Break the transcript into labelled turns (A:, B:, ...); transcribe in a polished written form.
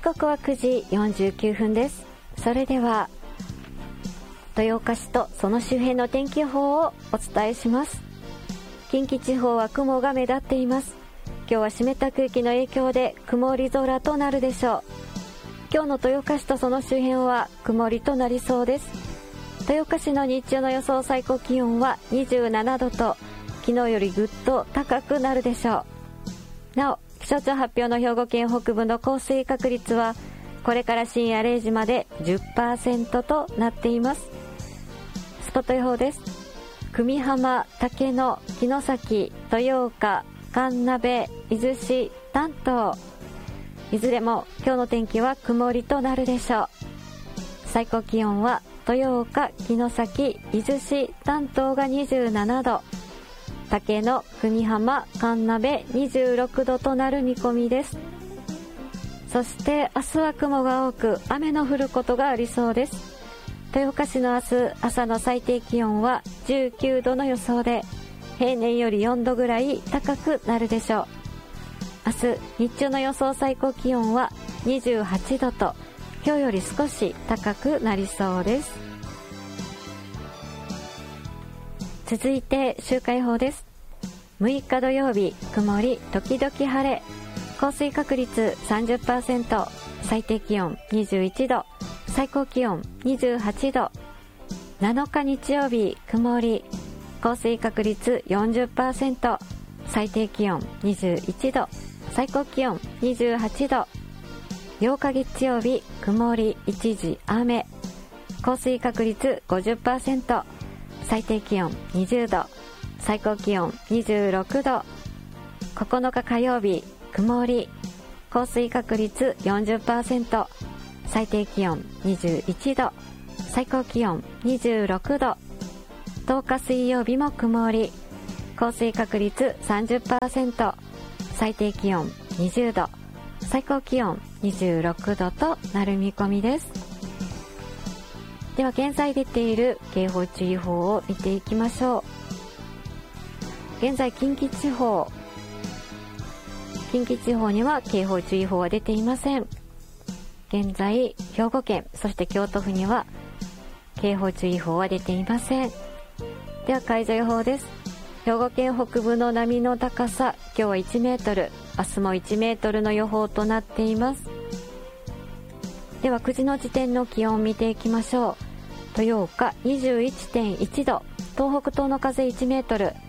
A: 刻は9時49分です。それでは豊岡市とその周辺の天気予報をお伝えします。近畿地方は雲が目立っています。今日は湿った空気の影響で曇り空となるでしょう。今日の豊岡市とその周辺は曇りとなりそうです。豊岡市の日中の予想最高気温は27度と昨日よりぐっと高くなるでしょう。なお、気象庁発表の兵庫県北部の降水確率はこれから深夜0時まで 10% となっています。スポット予報です。久美浜、竹野、城崎、豊岡、神鍋、伊豆市、丹東、いずれも今日の天気は曇りとなるでしょう。最高気温は豊岡、城崎、伊豆市、丹東が27度、竹野、久美浜、神鍋26度となる見込みです。そして明日は雲が多く雨の降ることがありそうです。豊岡市の明日朝の最低気温は19度の予想で、平年より4度ぐらい高くなるでしょう。明日日中の予想最高気温は28度と今日より少し高くなりそうです。続いて週間予報です。6日土曜日、曇り時々晴れ、降水確率 30%、 最低気温21度、最高気温28度。7日日曜日、曇り、降水確率 40%、 最低気温21度、最高気温28度。8日月曜日、曇り一時雨、降水確率 50%、 最低気温20度、最高気温26度。9日火曜日、曇り、降水確率 40%、 最低気温21度、最高気温26度。10日水曜日も曇り、降水確率 30%、 最低気温20度、最高気温26度となる見込みです。では現在出ている警報注意報を見ていきましょう。現在近畿地方には警報注意報は出ていません。現在兵庫県そして京都府には警報注意報は出ていません。では解除予報です。兵庫県北部の波の高さ、今日は1メートル、明日も1メートルの予報となっています。では9時の時点の気温を見ていきましょう。豊岡 21.1 度、東北東の風1メートル、